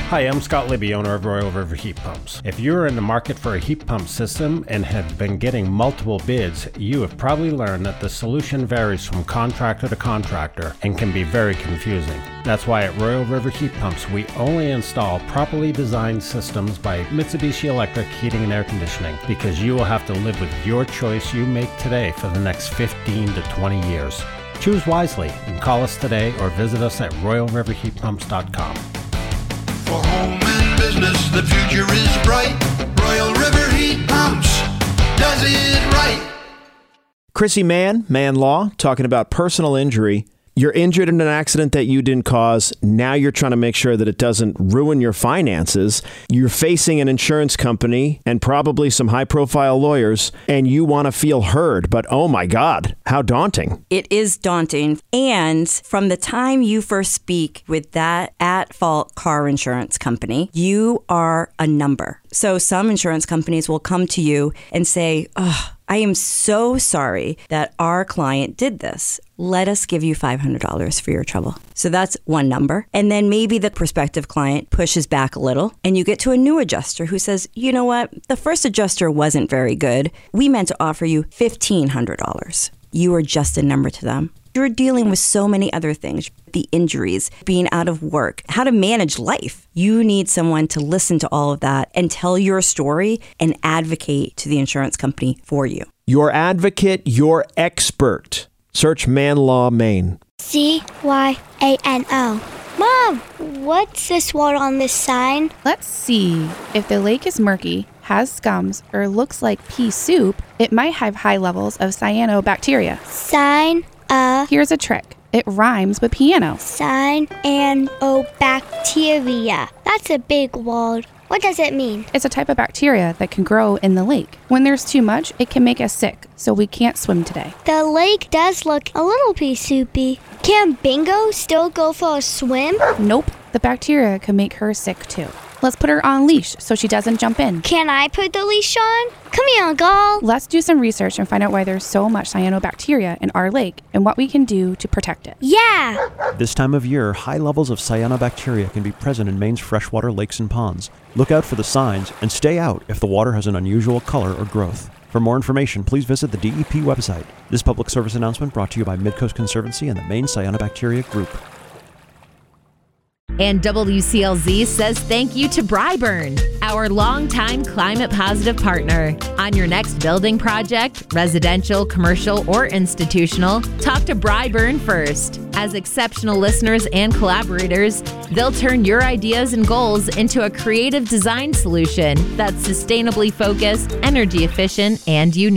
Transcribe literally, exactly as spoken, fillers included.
Hi, I'm Scott Libby, owner of Royal River Heat Pumps. If you're in the market for a heat pump system and have been getting multiple bids, you have probably learned that the solution varies from contractor to contractor and can be very confusing. That's why at Royal River Heat Pumps, we only install properly designed systems by Mitsubishi Electric Heating and Air Conditioning, because you will have to live with your choice you make today for the next fifteen to twenty years. Choose wisely and call us today or visit us at royal river heat pumps dot com. For home and business, the future is bright. Royal River Heat Pumps does it right. Chrissy Mann, Man Law, talking about personal injury. You're injured in an accident that you didn't cause. Now you're trying to make sure that it doesn't ruin your finances. You're facing an insurance company and probably some high-profile lawyers, and you want to feel heard. But oh my God, how daunting. It is daunting. And from the time you first speak with that at-fault car insurance company, you are a number. So some insurance companies will come to you and say, oh, I am so sorry that our client did this. Let us give you five hundred dollars for your trouble. So that's one number. And then maybe the prospective client pushes back a little and you get to a new adjuster who says, you know what? The first adjuster wasn't very good. We meant to offer you fifteen hundred dollars. You are just a number to them. You're dealing with so many other things, the injuries, being out of work, how to manage life. You need someone to listen to all of that and tell your story and advocate to the insurance company for you. Your advocate, your expert. Search Man Law Maine. C Y A N O. Mom, what's this word on this sign? Let's see. If the lake is murky, has scums, or looks like pea soup, it might have high levels of cyanobacteria. Sign a. Here's a trick. It rhymes with piano. Cyanobacteria. That's a big word. What does it mean? It's a type of bacteria that can grow in the lake. When there's too much, it can make us sick, so we can't swim today. The lake does look a little pea soupy. Can Bingo still go for a swim? Nope. The bacteria can make her sick too. Let's put her on leash so she doesn't jump in. Can I put the leash on? Come here, Uncle. Let's do some research and find out why there's so much cyanobacteria in our lake and what we can do to protect it. Yeah. This time of year, high levels of cyanobacteria can be present in Maine's freshwater lakes and ponds. Look out for the signs and stay out if the water has an unusual color or growth. For more information, please visit the D E P website. This public service announcement brought to you by Midcoast Conservancy and the Maine Cyanobacteria Group. And W C L Z says thank you to Bryburn, our longtime climate-positive partner. On your next building project, residential, commercial, or institutional, talk to Bryburn first. As exceptional listeners and collaborators, they'll turn your ideas and goals into a creative design solution that's sustainably focused, energy efficient, and unique.